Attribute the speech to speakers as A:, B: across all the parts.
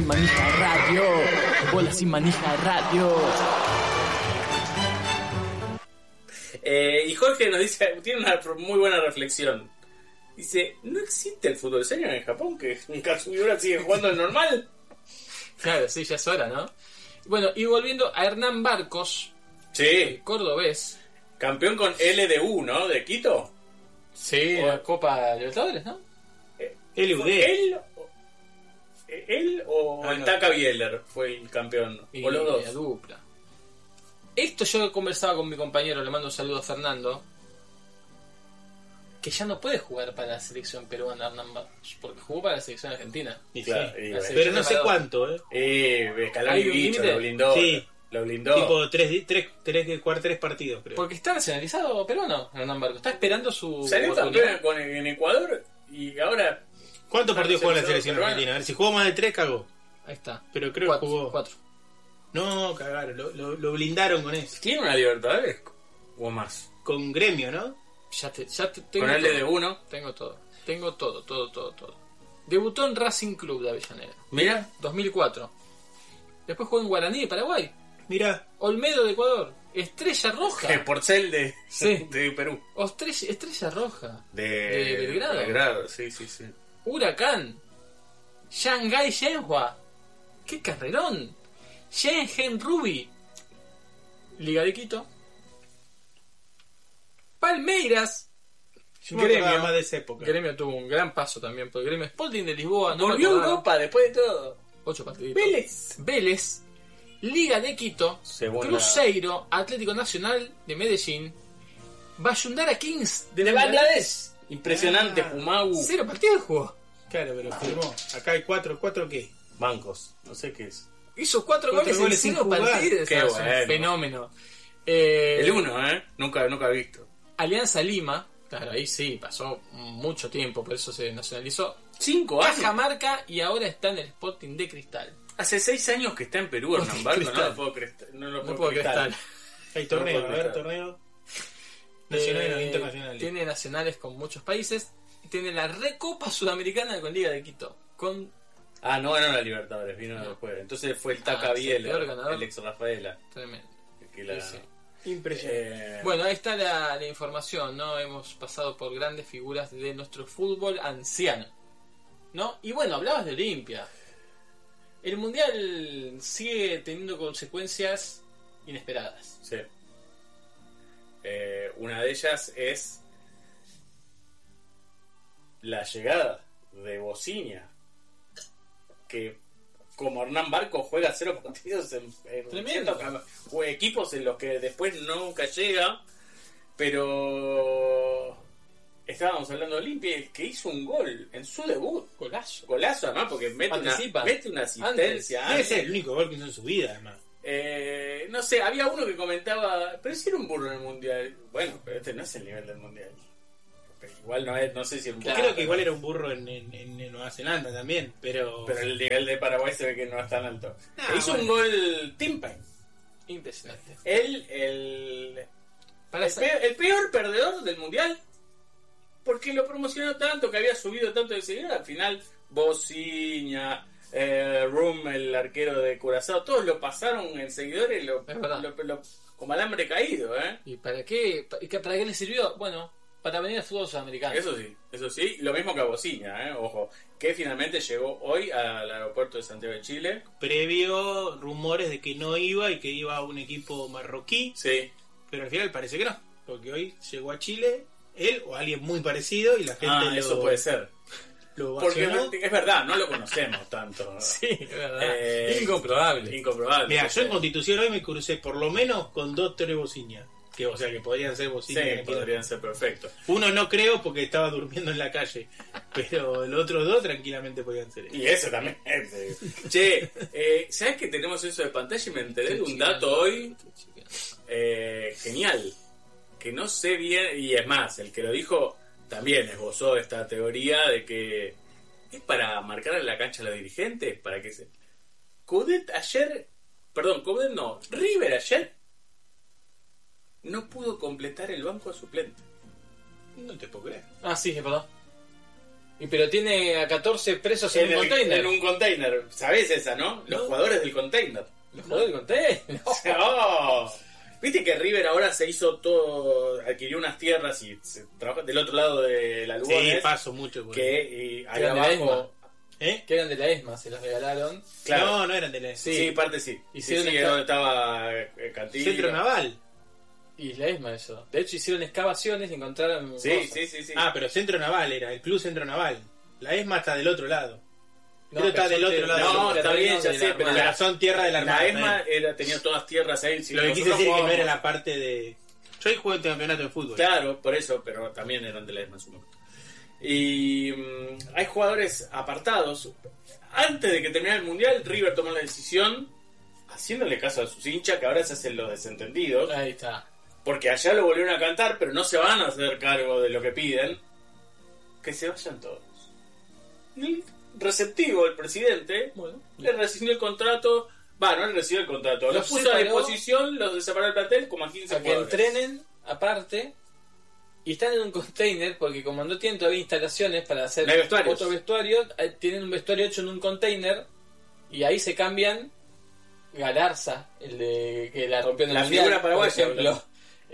A: sin manija radio. Bola sin manija radio.
B: Y Jorge nos dice, tiene una muy buena reflexión. Dice, ¿no existe el fútbol senior en Japón? Que Katsuyura sigue jugando al normal.
C: Claro, sí, ya es hora, ¿no? Bueno, y volviendo a Hernán Barcos,
B: Sí,
C: el cordobés.
B: campeón con LDU, ¿no? De Quito.
C: Sí,
B: O-
C: la Copa Libertadores, ¿no?
D: LUD.
B: ¿Él o
D: Ah,
B: el
D: no.
B: Taka Bieler fue el campeón?
C: Y
B: O los dos.
C: la dupla. Esto yo he conversado con mi compañero, le mando un saludo a Fernando, que ya no puede jugar para la selección peruana Hernán Barcos, porque jugó para la selección argentina.
D: Y
B: Claro,
D: sí.
B: y
C: Así.
D: Pero no sé cuánto,
B: Scaloni
C: ¿Hay un
B: bicho,
C: límite?
B: lo blindó.
D: Sí.
B: Lo blindó.
D: Tipo tres partidos, creo.
C: Porque está nacionalizado peruano Hernán Barcos, está esperando su
B: Salió
C: oportunidad.
B: campeón en Ecuador y ahora...
D: ¿Cuántos partidos jugó la
B: selección
D: selección
B: peruana?
D: argentina? A ver, si jugó más de 3, cagó.
C: Ahí está.
D: Pero creo
C: Cuatro,
D: que jugó.
C: 4.
D: No, cagaron. Lo blindaron con eso.
B: ¿Tiene una Libertadores? ¿O más?
D: Con Gremio, ¿no?
C: Ya te tengo
B: Con
C: todo.
B: LDU,
C: Tengo todo. Tengo todo. Debutó en Racing Club de Avellaneda,
B: Mira,
C: 2004. Después jugó en Guaraní de Paraguay,
D: Mira,
C: Olmedo de Ecuador, Estrella Roja.
B: Porcel de,
C: Sí.
B: de Perú.
C: Estrella Roja.
B: De
C: Belgrado.
B: Belgrado, sí.
C: Huracán. Shanghai Shenhua. ¡Qué carrerón! Shenzhen Ruby. Liga de Quito. Palmeiras.
D: yo me acordaba más de esa época.
C: Gremio tuvo un gran paso también por el Gremio Sporting de Lisboa. No me
B: Volvió a
C: acordaba.
B: Europa después de todo.
C: 8 partidos.
B: Vélez.
C: Vélez. Liga de Quito.
B: Segunda.
C: Cruzeiro. Atlético Nacional de Medellín. Bayundara Kings
B: De Bangladesh. Impresionante,
D: Ah.
B: Pumau.
C: 0 partidos jugó.
D: Claro, pero firmó. Acá hay ¿cuatro qué?
B: Bancos, no sé qué es.
C: Hizo 4
D: Cuatro
C: goles en
D: goles sin
C: 0
D: jugar.
C: partidos.
B: Qué
C: Es un
B: bueno.
C: fenómeno.
B: El 1, nunca he visto.
C: Alianza Lima. Claro, ahí sí, pasó mucho tiempo, por eso se nacionalizó.
B: 5 años.
C: Cajamarca y ahora está en el Sporting de Cristal.
B: Hace 6 años que está en Perú, Hernán Barco. No
C: Cristal.
B: lo puedo creer. No lo
C: No
B: puedo
C: puedo
B: creer.
C: Cristal.
D: Hay torneo,
B: No,
D: a ver,
B: claro.
D: torneo. Nacionales o internacionales.
C: Tiene nacionales con muchos países. Tiene la Recopa Sudamericana con Liga de Quito. Con
B: Ah, no ganó la Libertadores, vino
C: No.
B: después. Entonces fue el Taka
C: Ah, sí,
B: Bieler,
C: peor ganador.
B: el ex Rafaela.
C: tremendo.
B: Que la-
C: Sí, sí.
D: Impresionante.
C: Bueno, ahí está la información, ¿no? Hemos pasado por grandes figuras de nuestro fútbol anciano, ¿no? Y bueno, hablabas de Olimpia. El Mundial sigue teniendo consecuencias inesperadas.
B: Sí. Una de ellas es la llegada de Bociña, que como Hernán Barco juega 0 partidos en
C: Tremendo.
B: equipos en los que después nunca llega, pero estábamos hablando de Olimpia, que hizo un gol en su debut.
C: Golazo.
B: Golazo además, porque mete
C: Participa.
B: una asistencia.
D: Debe ser el único gol que hizo en su vida, además.
B: No sé, había uno que comentaba, pero si era un burro en el mundial. Bueno, pero este no es el nivel del mundial. Pero igual no sé si era un burro.
D: Creo que igual era un burro en Nueva Zelanda también, pero
B: Pero el nivel de Paraguay se ve que no es tan alto.
D: Ah,
B: Hizo
D: bueno.
B: un gol Timpay.
C: Impresionante. Para
B: El peor perdedor del mundial. Porque lo promocionó tanto, que había subido tanto de seguidores. Al final, Bociña, Rum, el arquero de Curazao, todos lo pasaron en seguidores
C: Es verdad.
B: como alambre caído,
C: ¿Y para qué? ¿Para qué le sirvió? Bueno, para venir al fútbol sudamericano.
B: Eso sí, lo mismo que a Bociña, ojo, que finalmente llegó hoy al aeropuerto de Santiago de Chile.
D: previo rumores de que no iba y que iba a un equipo marroquí,
B: Sí.
D: pero al final parece que no, porque hoy llegó a Chile él o alguien muy parecido y la gente
B: Eso puede ser.
D: lo
B: Porque
D: ovacionó.
B: es verdad, no lo conocemos tanto.
C: Sí, es verdad.
B: Incomprobable.
D: Mira, yo en Constitución hoy me crucé por lo menos con 2 Tore Bociña, que o sea que podrían ser
B: Sí,
D: Bociña.
B: podrían ser perfectos.
D: Uno no creo porque estaba durmiendo en la calle, pero los otros 2 tranquilamente podían ser ellos.
B: Y eso también. Che, ¿sabes que tenemos eso de pantalla? Y me enteré de un dato hoy genial. Que no sé bien, y es más, el que lo dijo también esbozó esta teoría de que es para marcar en la cancha a los dirigentes, para que se... Coudet no, River ayer no pudo completar el banco de suplente.
D: No te puedo creer.
C: Ah, sí, es verdad. Pero tiene a 14 presos en un container.
B: En un container. ¿Sabés esa, no? Los jugadores del container.
C: ¿Los jugadores del container?
B: ¡Oh! Viste que River ahora se hizo todo, adquirió unas tierras y se trabaja del otro lado de la Lugones.
D: Sí, paso mucho.
B: Que ahí
C: Eran de la
B: abajo.
C: Que eran de la ESMA, se los regalaron.
B: Claro.
D: No eran de la
B: Sí, parte sí.
C: Hicieron
B: sí, donde estaba Cantillo.
D: Centro Naval.
C: Y la ESMA eso. De hecho hicieron excavaciones y encontraron
B: Sí,
C: cosas.
B: sí.
D: Ah, pero Centro Naval era, el Club Centro Naval. La ESMA está del otro lado. Pero está
C: son
D: del otro
C: de-
D: lado.
B: No, está bien, ya
C: de
B: sé,
C: la
B: pero
C: Armada.
D: Pero son tierra de la Armada.
B: La ESMA tenía todas tierras ahí.
D: Lo que quise decir es que no era la parte de... Yo ahí jugué el campeonato de fútbol.
B: Claro, por eso, pero también eran de la ESMA en su momento. Y hay jugadores apartados. Antes de que terminara el Mundial, River tomó la decisión, haciéndole caso a sus hinchas, que ahora se hacen los desentendidos,
C: Ahí está.
B: porque allá lo volvieron a cantar, pero no se van a hacer cargo de lo que piden, que se vayan todos. Y receptivo, el presidente,
C: Bueno.
B: le rescindió el contrato. No le recibió el contrato. Los
C: Los
B: puso a
C: separó.
B: disposición, los separó el plantel como a 15
C: A que
B: jugadores.
C: entrenen aparte y están en un container porque como no tienen todavía instalaciones para hacer
B: No hay vestuarios.
C: otro vestuario, tienen un vestuario hecho en un container y ahí se cambian. Galarza, el de que la rompió en el
B: La
C: Mundial,
B: figura paraguaya,
C: por ejemplo.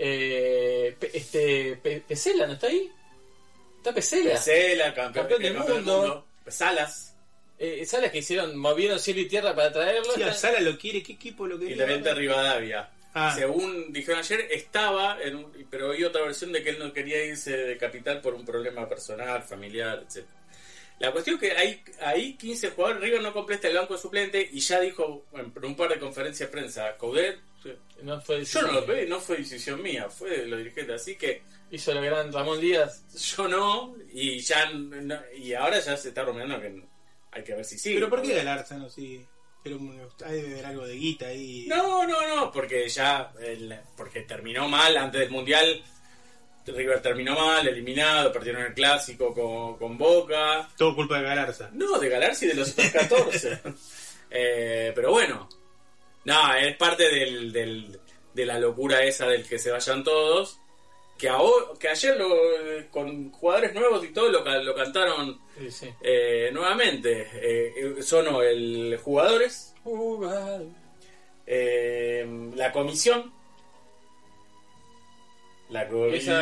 C: Pesela, ¿no está ahí? Está Pesela.
B: Pesela, campeón
C: Campeón del mundo.
B: Salas.
C: Salas que movieron cielo y tierra para traerlo.
D: Si a
C: Están-
D: Sala lo quiere, ¿qué equipo lo
B: Y
D: quería?
B: también de Rivadavia.
D: Ah.
B: Según dijeron ayer, estaba, pero hay otra versión de que él no quería irse de capital por un problema personal, familiar, etc. La cuestión es que hay 15 jugadores, River no completa el banco de suplente y ya dijo en un par de conferencias de prensa, Coudet,
C: no fue
B: yo no lo pedí, no fue decisión mía, fue de los dirigentes, así que
C: hizo lo gran Ramón Díaz.
B: yo no, y ya y ahora ya se está rumoreando que hay que ver si sigue.
D: ¿Pero por qué Galarza no sigue? Pero hay de ver algo de guita ahí.
B: No, porque ya porque terminó mal antes del Mundial. River terminó mal, eliminado, perdieron el clásico con Boca.
D: Todo culpa de Galarza.
B: No, de Galarza y de los otros 14. Pero bueno, no, es parte de la locura esa del que se vayan todos. Que ayer con jugadores nuevos y todo lo cantaron
C: Sí.
B: nuevamente. Sonó el jugadores, la comisión. La comisión.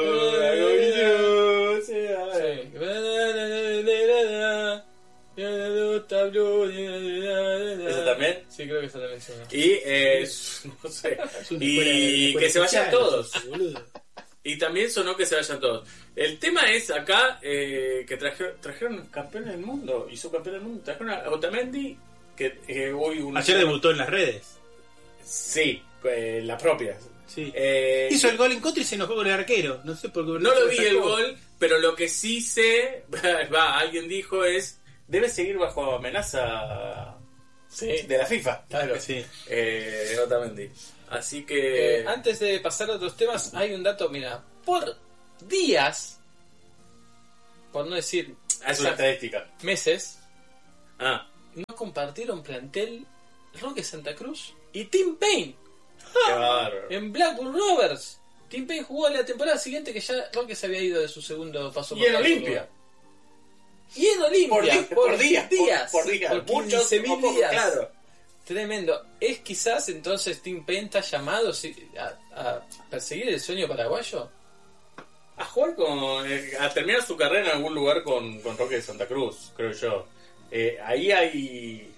B: ¿Esa también?
C: Sí, creo que esa también suena.
B: Y no sé. Y que se vayan todos.
D: Boludo.
B: Y también sonó que se vayan todos. El tema es acá que trajeron campeón del mundo y subcampeón del mundo. Trajeron a Otamendi que hoy
D: Ayer debutó en las redes.
B: Sí, la propia.
D: Sí.
B: Hizo
D: el gol en contra y se enojó con el arquero. No sé por qué.
B: No lo vi el gol, pero lo que sí sé, alguien dijo es, debe seguir bajo amenaza de la FIFA.
C: Claro.
D: Sí.
B: Otamendi. Así que...
C: antes de pasar a otros temas, hay un dato, mira, por días, por no decir
B: es una estadística.
C: meses,
B: no
C: compartieron plantel Roque Santa Cruz y Tim Payne.
B: Qué bárbaro.
C: En Blackburn Rovers. Tim Payne jugó la temporada siguiente que ya Roque se había ido de su segundo paso.
B: Y en Olimpia.
C: Y en Olimpia.
B: Por días.
C: Por
B: Muchos
C: 15.000
B: pocos,
C: días.
B: claro.
C: Tremendo. ¿Es quizás entonces Tim Payne está llamado a perseguir el sueño paraguayo?
B: A jugar a terminar su carrera en algún lugar con Roque de Santa Cruz, creo yo. Ahí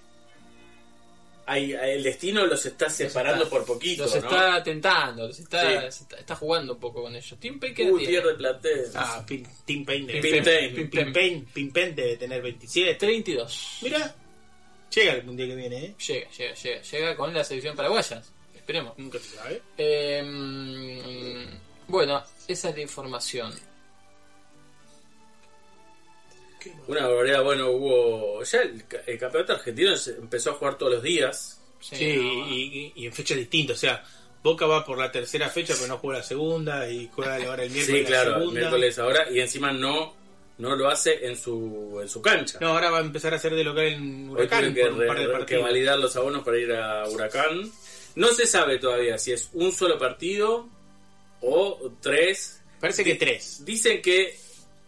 B: el destino los está separando por poquito,
C: Los
B: ¿no?
C: está tentando, está jugando un poco con ellos. Tim Payne, ¿qué edad tiene?
B: pierde plantel.
D: Tim Payne.
C: Tim Payne
D: Debe tener 27.
C: 32.
D: Mira, llega el mundial que viene, ¿eh?
C: Llega con la selección paraguaya. Esperemos.
D: Nunca se sabe.
C: Bueno, esa es la información.
B: Una barbaridad, hubo... Ya el campeonato argentino empezó a jugar todos los días.
D: Sí, y en fechas distintas. O sea, Boca va por la tercera fecha, pero no juega la segunda. Y juega ahora el miércoles
B: Sí, claro,
D: la
B: el
D: segunda.
B: miércoles ahora. Y encima no lo hace en su cancha.
D: No, ahora va a empezar a hacer de local en
B: Hoy
D: Huracán
B: tienen
D: por un par de
B: que
D: partidos.
B: validar los abonos para ir a Huracán. No se sabe todavía si es un solo partido o 3.
D: Parece que 3.
B: Dicen que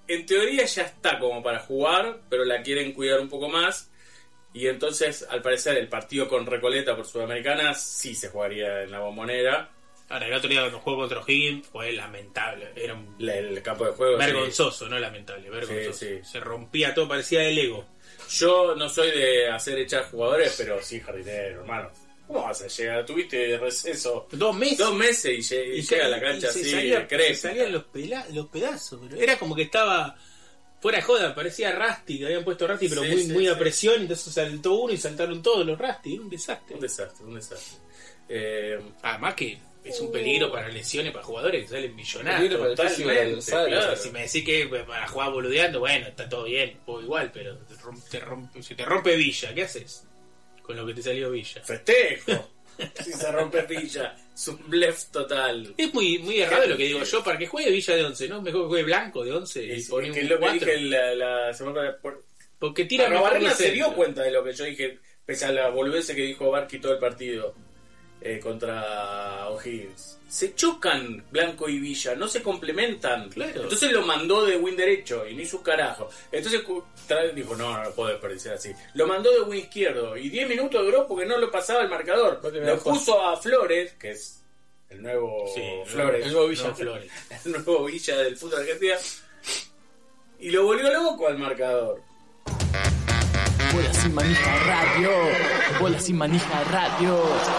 B: en teoría ya está como para jugar, pero la quieren cuidar un poco más. Y entonces, al parecer, el partido con Recoleta por Sudamericana sí se jugaría en la Bombonera.
D: Ahora, el otro día cuando jugó contra O'Higgins fue lamentable. Era un
B: El campo de juego.
D: vergonzoso, no lamentable, vergonzoso.
B: Sí.
D: Se rompía todo, parecía el Lego.
B: Yo no soy de hacer echar jugadores, pero sí jardinero, hermano. ¿Cómo vas a llegar? Tuviste receso
D: 2 meses.
B: 2 meses y llega a la cancha así,
D: se salían los pedazos. Pero era como que estaba fuera de joda, parecía Rusty, que habían puesto Rusty, pero muy a presión. Entonces saltó uno y saltaron todos los Rusty. Un desastre.
B: Un desastre.
D: Además que es un peligro para lesiones, para jugadores que salen millonarios.
C: Peligro para el físico del adversario.
B: claro.
D: Si me decís que para jugar boludeando, bueno, está todo bien, o igual, pero si te rompe Villa, ¿qué haces? Con lo que te salió Villa.
B: Festejo. Si se rompe Villa, es un blef total.
D: Es muy errado lo que digo yo, para que juegue Villa de 11, ¿no? Mejor que juegue Blanco de 11 y pone
B: que
D: un
B: es lo que
D: 4.
B: dije la semana
D: Porque tira mejor
B: Barrena
D: los
B: se dio
D: centros.
B: cuenta de lo que yo dije, pese a la boludez que dijo Barqui todo el partido contra O'Higgins. Se chocan Blanco y Villa, no se complementan.
D: Claro.
B: Entonces lo mandó de win derecho y no hizo un carajo. Entonces dijo, no lo puedo desperdiciar así. Lo mandó de win izquierdo y 10 minutos duró porque no lo pasaba el marcador. Lo puso a Flores, que es el nuevo Flores.
C: el nuevo Villa.
D: No, Flores.
B: El nuevo Villa del fútbol argentino. Y lo volvió loco al marcador.
A: Bola sin manija radio. Bola sin manija radio.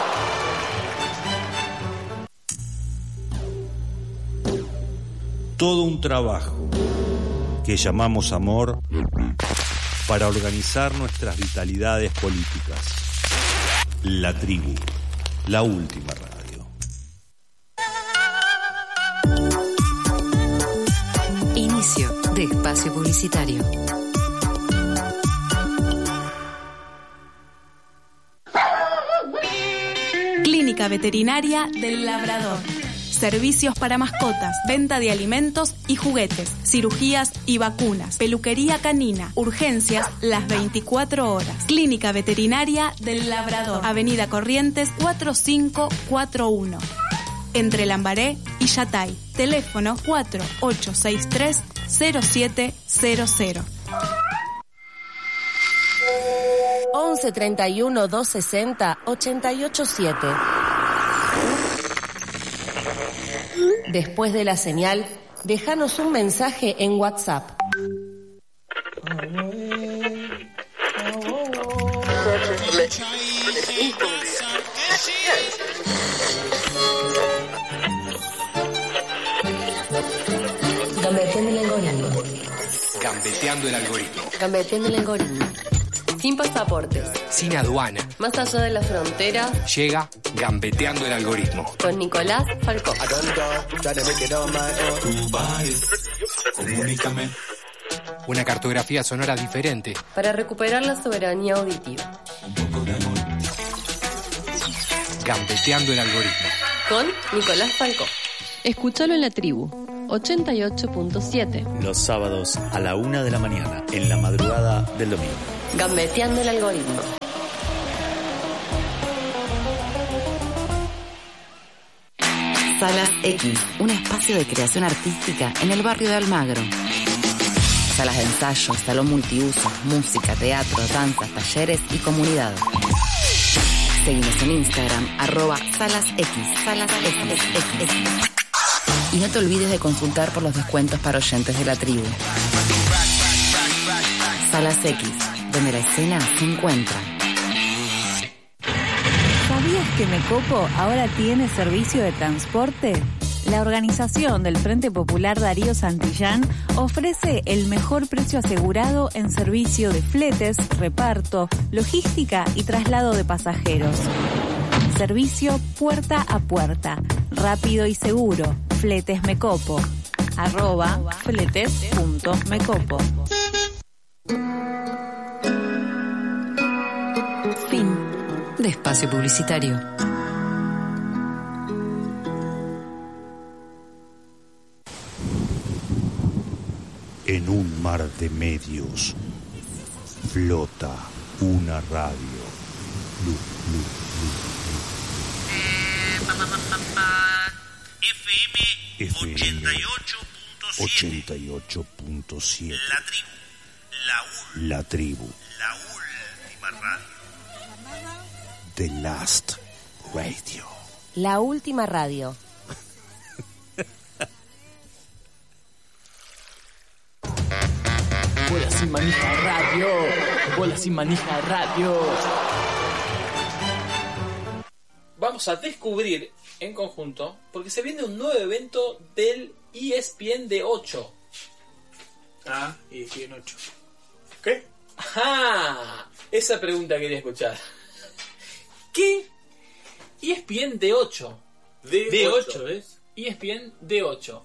E: Todo un trabajo que llamamos amor para organizar nuestras vitalidades políticas. La tribu, la última radio.
F: Inicio de espacio publicitario.
G: Clínica Veterinaria del Labrador. Servicios para mascotas, venta de alimentos y juguetes, cirugías y vacunas, peluquería canina, urgencias las 24 horas. Clínica Veterinaria del Labrador, Avenida Corrientes 4541. Entre Lambaré y Yatay. Teléfono 4863-0700.
H: 11 31 260 887. Después de la señal, déjanos un mensaje en WhatsApp. Gambeteando el algoritmo.
I: Gambeteando el algoritmo.
H: Gambeteando el algoritmo. Sin pasaportes.
I: Sin aduana.
H: Más allá de la frontera.
I: Llega Gambeteando el algoritmo.
H: Con Nicolás Falcó.
I: Una cartografía sonora diferente.
H: Para recuperar la soberanía auditiva.
I: Gambeteando el algoritmo.
H: Con Nicolás Falcó.
J: Escúchalo en la tribu. 88.7.
E: Los sábados a la 1 de la mañana, en la madrugada del domingo.
H: Gambeteando el algoritmo.
F: Salas X, un espacio de creación artística en el barrio de Almagro. Salas de ensayo, salón multiuso, música, teatro, danzas, talleres y comunidad. Seguimos en Instagram, @SalasX, SalasX. Y no te olvides de consultar por los descuentos para oyentes de la tribu. Salas X, donde la escena se encuentra.
K: ¿Sabías que Mecopo ahora tiene servicio de transporte? La organización del Frente Popular Darío Santillán ofrece el mejor precio asegurado en servicio de fletes, reparto, logística y traslado de pasajeros. Servicio puerta a puerta, rápido y seguro. Fletes Mecopo. @fletes.mecopo.
F: Fin de espacio publicitario.
E: En un mar de medios flota una radio. FM 88.7. 88.7. La tribu. La última radio. The Last Radio.
H: La última radio.
A: Bola sin manija radio. Bola sin manija radio.
C: Vamos a descubrir en conjunto, porque se viene un nuevo evento del ESPN de 8.
D: Ah, ESPN 8.
B: ¿Qué?
C: ¡Ajá! Esa pregunta quería escuchar. ¿Qué? ESPN de 8.
D: D8, ¿ves?
C: ESPN de 8.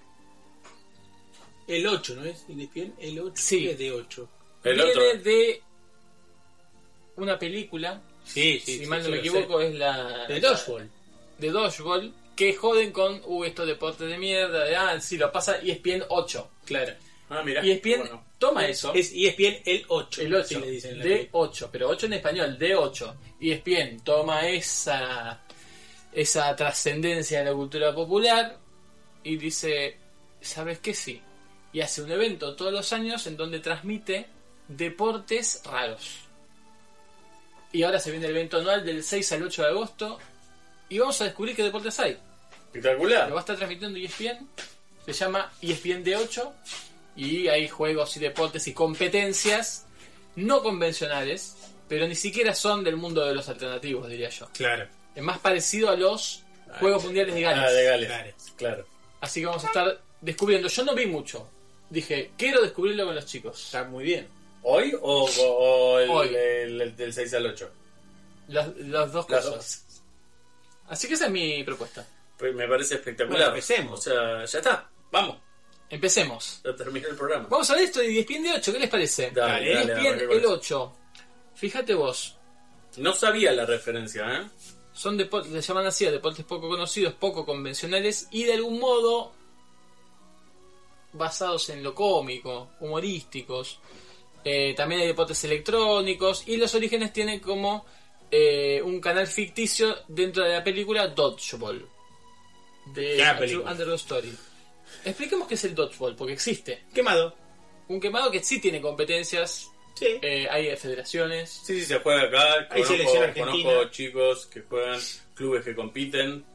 D: El 8, ¿no es? ESPN, el 8.
C: Sí.
D: Es de 8.
C: Viene de una película.
D: Sí,
C: si mal no me equivoco, es la
D: de Dodgeball.
C: De Dodgeball, que joden con estos deportes de mierda. Sí, lo pasa ESPN 8.
D: Claro.
B: Mira.
C: ESPN toma eso.
D: Es ESPN el 8.
C: El 8.
D: Sí, le dicen
C: de 8, pero 8 en español, de 8. ESPN toma esa trascendencia de la cultura popular y dice, ¿sabes qué? Sí. Y hace un evento todos los años en donde transmite deportes raros. Y ahora se viene el evento anual del 6 al 8 de agosto y vamos a descubrir qué deportes hay.
B: Espectacular.
C: Lo va a estar transmitiendo ESPN. Se llama ESPN D8 y hay juegos y deportes y competencias no convencionales, pero ni siquiera son del mundo de los alternativos, diría yo.
D: Claro.
C: Es más parecido a los Juegos Mundiales de Gales.
B: De Gales. Claro.
C: Así que vamos a estar descubriendo. Yo no vi mucho. Dije, quiero descubrirlo con los chicos.
D: Está muy bien.
B: ¿Hoy o
C: Hoy.
B: El del 6 al 8?
C: Las dos
B: Las
C: cosas. Así que esa es mi propuesta.
B: Pues me parece espectacular.
D: Bueno, empecemos.
B: O sea, ya está. Vamos.
C: Empecemos.
B: Ya terminé el programa.
C: Vamos a ver esto de ESPN de 8. ¿Qué les parece?
B: Dale,
C: ESPN el 8. Fíjate vos.
B: No sabía la referencia, ¿eh?
C: Son deportes, le llaman así a deportes poco conocidos, poco convencionales y de algún modo basados en lo cómico, humorísticos. También hay deportes electrónicos y los orígenes tienen como un canal ficticio dentro de la película Dodgeball de A True Underdog Story. Expliquemos qué es el Dodgeball, porque existe.
D: Quemado.
C: Un quemado que sí tiene competencias.
D: Sí.
C: Hay federaciones.
B: Sí, se juega acá.
D: Hay selección argentina.
B: Conozco chicos que juegan, clubes que compiten.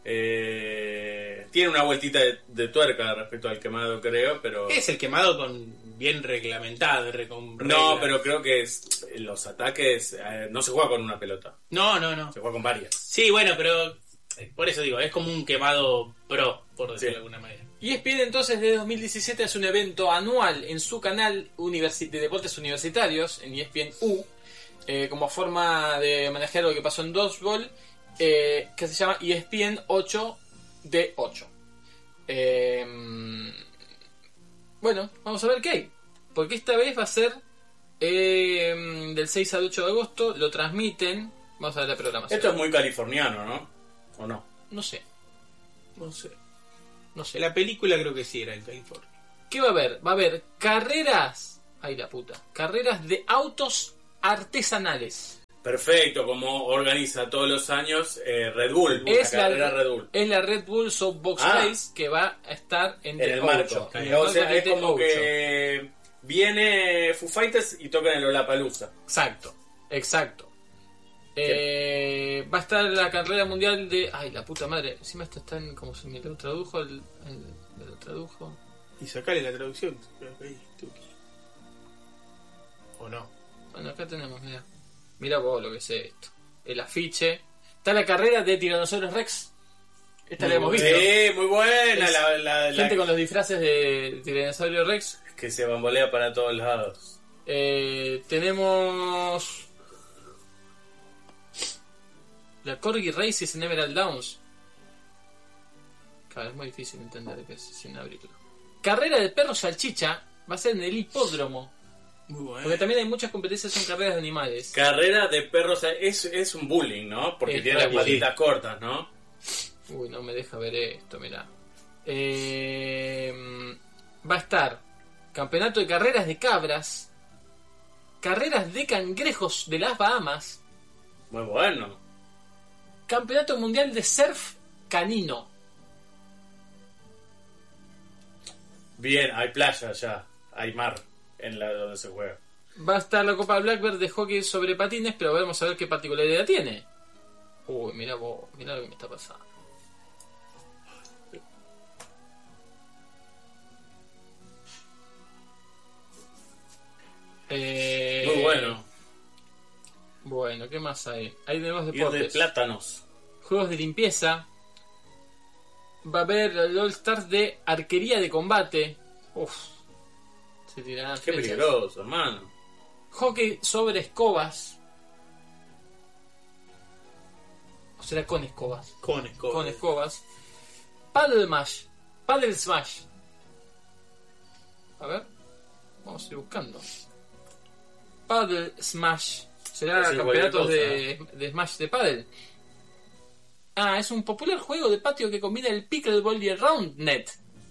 B: Tiene una vueltita de tuerca respecto al quemado, creo, pero...
D: Es el quemado bien reglamentado.
B: No, pero creo que los ataques... no se juega con una pelota.
D: No.
B: Se juega con varias.
D: Sí, bueno, pero... Por eso digo, es como un quemado pro, por decirlo de alguna manera.
C: ESPN entonces desde 2017 es un evento anual en su canal de deportes universitarios, en ESPN U, como forma de manejar lo que pasó en Dodgeball, que se llama ESPN 8D8. Bueno, vamos a ver qué hay, porque esta vez va a ser del 6 al 8 de agosto, lo transmiten, vamos a ver la programación.
B: Esto es muy californiano, ¿no? ¿O no?
C: No sé.
D: La película creo que sí era en California.
C: ¿Qué va a haber? Va a haber carreras... Ay, la puta. Carreras de autos artesanales.
B: Perfecto, como organiza todos los años Red Bull. Red Bull.
C: Es la Red Bull Softbox Race que va a estar en
B: el marco. O sea, es como que viene Foo Fighters y tocan el Lollapalooza.
C: Exacto. Va a estar la carrera mundial de... Ay, la puta madre. Encima esto está en... Como se me lo tradujo. Me lo tradujo.
D: Y sacale la traducción. ¿O no?
C: Bueno, acá tenemos, mira. Mira vos lo que es esto. El afiche. Está la carrera de Tyrannosaurus Rex. Esta la hemos visto.
B: Sí, muy buena.
C: Gente con los disfraces de Tyrannosaurus Rex.
B: Que se bambolea para todos lados.
C: Tenemos... La Corgi Races en Emerald Downs. Claro, es muy difícil entender qué es sin abrirlo. Carrera de perro salchicha va a ser en el hipódromo.
D: Muy bueno.
C: Porque también hay muchas competencias en carreras de animales.
B: Carrera de perros es un bullying, ¿no? Porque tiene las patitas cortas, ¿no?
C: Uy, no me deja ver esto, mirá. Va a estar campeonato de carreras de cabras, carreras de cangrejos de las Bahamas.
B: Muy bueno.
C: Campeonato mundial de surf canino.
B: Bien, hay playa ya, hay mar en la donde se juega.
C: Va a estar la Copa Blackbird de hockey sobre patines, pero vamos a ver qué particularidad tiene. Uy, mirá vos, mirá lo que me está pasando.
B: Muy bueno.
C: Bueno, ¿qué más hay? Hay nuevos
B: Y
C: deportes.
B: de plátanos.
C: Juegos de limpieza. Va a haber el All Stars de arquería de combate. Uf. Se tirarán
B: Qué
C: flechas.
B: peligroso, hermano.
C: Hockey sobre escobas. O será con escobas.
D: Con escobas.
C: Con escobas. Paddle Smash. Paddle Smash. A ver. Vamos a ir buscando. Paddle Smash. Será
B: Sí,
C: campeonatos
B: cualquier
C: de Smash de paddle. Ah, es un popular juego de patio que combina el pickleball y el round net.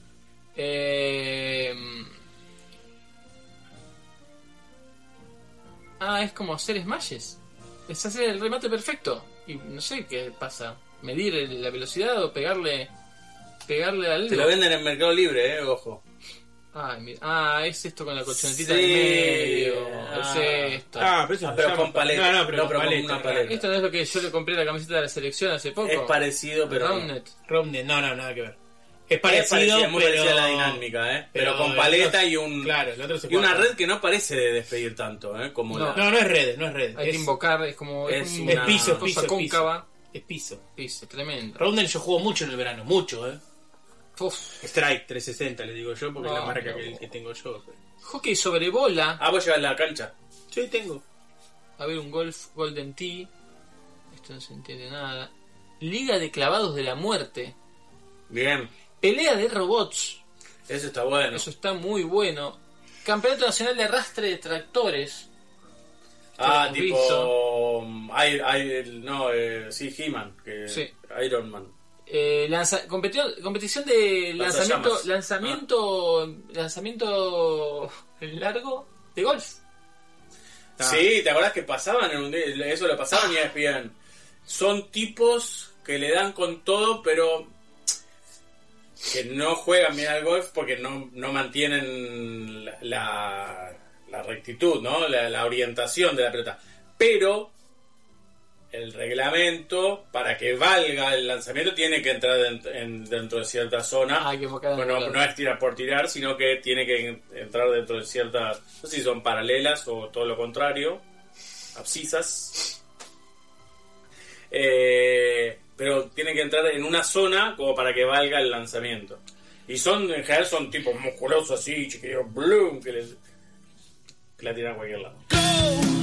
C: Es como hacer smashes. Es hacer el remate perfecto. Y no sé qué pasa. Medir la velocidad o pegarle al
B: Te lo venden en Mercado Libre, ojo.
C: Ay, mira. Es esto con la colchonetita
B: Sí.
C: en medio. Es esto.
D: Pero eso
B: pero con paleta.
D: No, pero con
B: con
D: paleta.
B: una paleta.
C: Esto no es lo que yo le compré a la camiseta de la selección hace poco.
B: Es parecido, pero
C: Roundnet.
D: Roundnet, no, nada que ver. Es
B: es
D: parecido,
B: muy
D: pero...
B: parecida a la dinámica, pero con
D: el
B: paleta
D: otro-
B: y un
D: Claro, el otro se
B: y una
D: juega-
B: red que no parece de despedir tanto, como
C: No.
D: No, no es red,
C: Hay que invocar, es como.
B: es
C: un-
B: una-
D: Es piso,
C: cosa
D: piso,
C: cóncava.
D: Es piso.
C: Piso, tremendo.
D: Roundnet yo juego mucho en el verano, mucho,
C: Uf.
D: Strike 360 le digo yo, porque es la
C: No,
D: marca
C: no.
D: que tengo yo.
C: Hockey sobre bola.
B: vos llevas la cancha.
D: Sí, tengo.
C: A ver, un golf Golden Tee. Esto no se entiende nada. Liga de clavados de la muerte.
B: Bien,
C: Pelea de robots.
B: eso está bueno.
C: Eso está muy bueno. Campeonato Nacional de Arrastre de Tractores. hemos
B: Tipo sí, He-Man, que
C: Sí.
B: Iron Man.
C: Competición de
B: Lanzallamas.
C: lanzamiento largo de golf.
B: Sí, ¿te acordás que pasaban en eso lo pasaban y ESPN? Son tipos que le dan con todo, pero que no juegan bien al golf porque no mantienen la rectitud, ¿no? La orientación de la pelota. Pero el reglamento, para que valga el lanzamiento, tiene que entrar dentro de cierta zona. No es tirar por tirar, sino que tiene que entrar dentro de ciertas, no sé si son paralelas o todo lo contrario, abscisas. Pero tiene que entrar en una zona como para que valga el lanzamiento. Y en general son tipos musculosos así, chiquillos, bloom, que la tiran a cualquier lado.